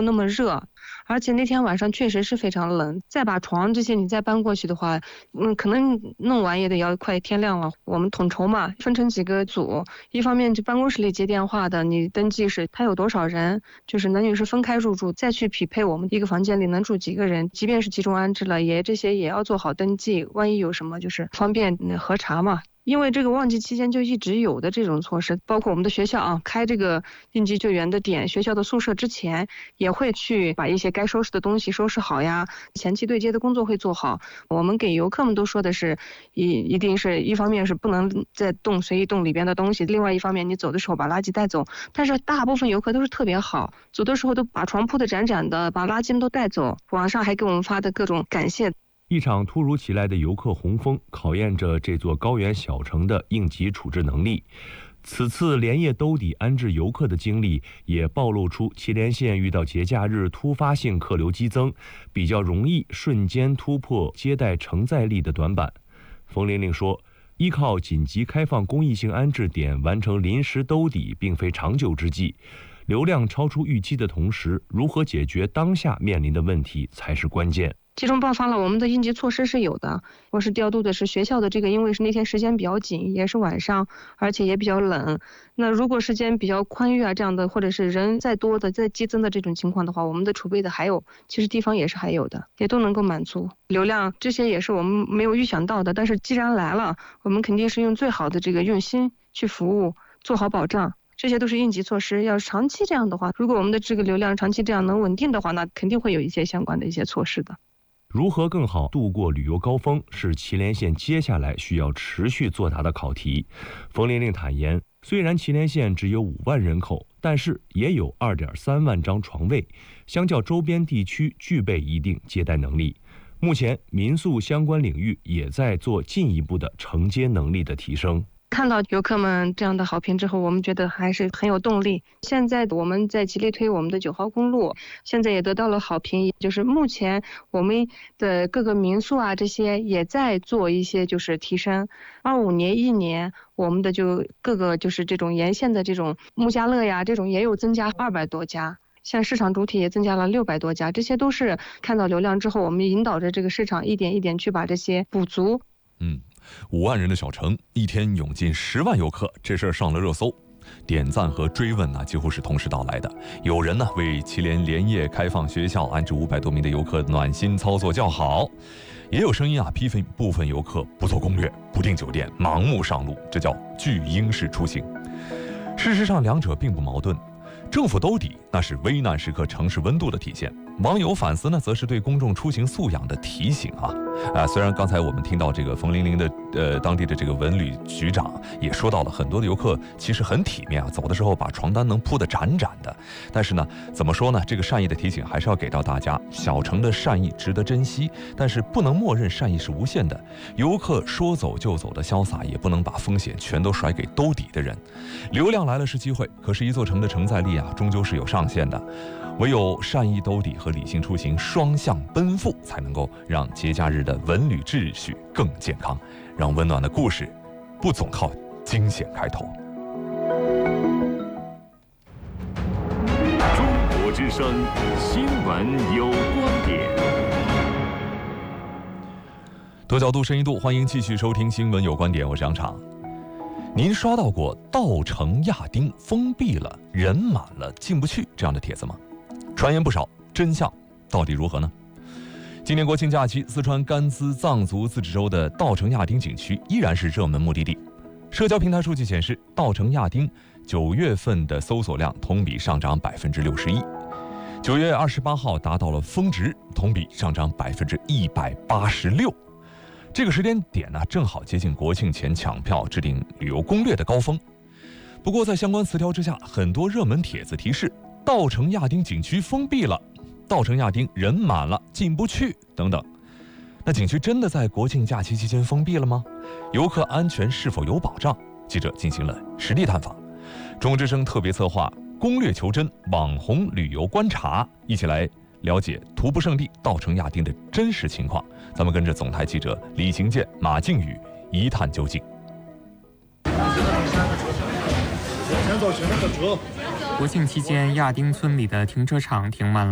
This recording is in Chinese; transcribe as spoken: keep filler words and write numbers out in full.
有那么热，而且那天晚上确实是非常冷。再把床这些你再搬过去的话，嗯，可能弄完也得要快天亮了。我们统筹嘛，分成几个组，一方面就办公室里接电话的，你登记是他有多少人，就是男女是分开入住，再去匹配我们一个房间里能住几个人，即便是集中安置了，也这些也要做好登记，万一有什么就是方便核查嘛。因为这个旺季期间就一直有的这种措施，包括我们的学校啊，开这个应急救援的点，学校的宿舍之前也会去把一些该收拾的东西收拾好呀，前期对接的工作会做好。我们给游客们都说的是，一一定是一方面是不能再动随意动里边的东西，另外一方面你走的时候把垃圾带走。但是大部分游客都是特别好，走的时候都把床铺的展展的，把垃圾都带走，网上还给我们发的各种感谢。 一场突如其来的游客洪峰考验着这座高原小城的应急处置能力。此次连夜兜底安置游客的经历，也暴露出祁连县遇到节假日突发性客流激增，比较容易瞬间突破接待承载力的短板。冯玲玲说，依靠紧急开放公益性安置点完成临时兜底并非长久之计，流量超出预期的同时，如何解决当下面临的问题才是关键。 集中爆发了，我们的应急措施是有的。我是调度的是学校的这个，因为是那天时间比较紧，也是晚上，而且也比较冷。那如果时间比较宽裕啊，这样的，或者是人再多的、再激增的这种情况的话，我们的储备的还有，其实地方也是还有的，也都能够满足流量。这些也是我们没有预想到的，但是既然来了，我们肯定是用最好的这个用心去服务，做好保障。这些都是应急措施，要长期这样的话，如果我们的这个流量长期这样能稳定的话，那肯定会有一些相关的一些措施的。 如何更好度过旅游高峰，是祁连县接下来需要持续作答的考题。冯玲玲坦言，虽然祁连县只有五万人口，但是也有二点三万张床位，相较周边地区具备一定接待能力。目前，民宿相关领域也在做进一步的承接能力的提升。 看到游客们这样的好评之后，我们觉得还是很有动力。现在我们在极力推我们的九号公路，现在也得到了好评。就是目前我们的各个民宿啊，这些也在做一些就是提升。二五年一年，我们的就各个就是这种沿线的这种木家乐呀，这种也有增加二百多家。像市场主体也增加了六百多家，这些都是看到流量之后，我们引导着这个市场一点一点去把这些补足。 嗯。五万人的小城，一天涌进十万游客，这事儿上了热搜，点赞和追问呢几乎是同时到来的。有人呢为祁连连夜开放学校安置五百多名的游客暖心操作叫好，也有声音啊批评部分游客不做攻略、不订酒店、盲目上路，这叫巨婴式出行。事实上，两者并不矛盾。政府兜底，那是危难时刻城市温度的体现；网友反思呢，则是对公众出行素养的提醒啊。啊，虽然刚才我们听到这个冯玲玲的呃当地的这个文旅局长也说到了，很多的游客其实很体面啊，走的时候把床单能铺得展展的。但是呢，怎么说呢？这个善意的提醒还是要给到大家，小城的善意值得珍惜，但是不能默认善意是无限的。游客说走就走的潇洒，也不能把风险全都甩给兜底的人。流量来了是机会，可是一座城的承载力啊，终究是有上限的。唯有善意兜底和理性出行双向奔赴，才能够让节假日的文旅秩序更健康，让温暖的故事不总靠惊险开头。 中国之声新闻有观点， 多角度、深一度，欢迎继续收听新闻有观点，我是杨昶。您刷到过稻城亚丁封闭了，人满了进不去这样的帖子吗？传言不少，真相到底如何呢？今年国庆假期，四川甘孜藏族自治州的稻城亚丁景区依然是热门目的地。社交平台数据显示，稻城亚丁九月份的搜索量同比上涨百分之六十一，九月二十八号达到了峰值，同比上涨百分之一百八十六。这个时间点呢，正好接近国庆前抢票、制定旅游攻略的高峰。不过，在相关词条之下，很多热门帖子提示稻城亚丁景区封闭了，稻城亚丁人满了进不去等等。那景区真的在国庆假期期间封闭了吗？游客安全是否有保障？记者进行了实地探访。中国之声特别策划攻略求真网红旅游观察，一起来了解徒步圣地稻城亚丁的真实情况。咱们跟着总台记者李行健、马靖宇一探究竟。 国庆期间，亚丁村里的停车场停满了